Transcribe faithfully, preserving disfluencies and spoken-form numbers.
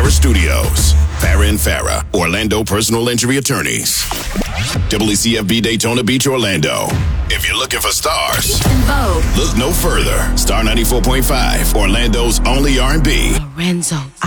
Farah Studios. Farah and Farah, Orlando personal injury attorneys. W C F B Daytona Beach, Orlando. If you're looking for stars, look no further. Star ninety-four point five, Orlando's only R and B. Lorenzo.